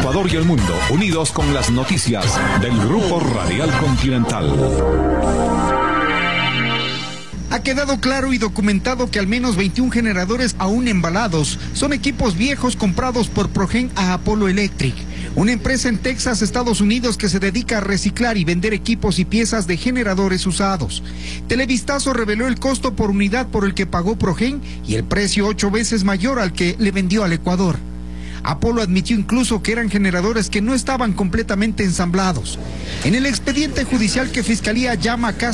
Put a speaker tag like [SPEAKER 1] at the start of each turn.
[SPEAKER 1] Ecuador y el mundo, unidos con las noticias del Grupo Radial Continental.
[SPEAKER 2] Ha quedado claro y documentado que al menos 21 generadores aún embalados son equipos viejos comprados por Progen a Apollo Electric, una empresa en Texas, Estados Unidos, que se dedica a reciclar y vender equipos y piezas de generadores usados. Televistazo reveló el costo por unidad por el que pagó Progen y el precio 8 veces mayor al que le vendió al Ecuador. Apollo admitió incluso que eran generadores que no estaban completamente ensamblados. En el expediente judicial que Fiscalía llama